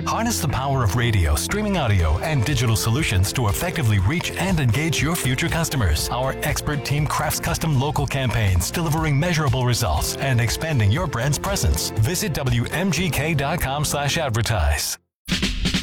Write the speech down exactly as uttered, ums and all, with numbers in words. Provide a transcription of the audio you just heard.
Harness the power of radio, streaming audio, and digital solutions to effectively reach and engage your future customers. Our expert team crafts custom local campaigns, delivering measurable results and expanding your brand's presence. Visit W M G K dot com slash advertise.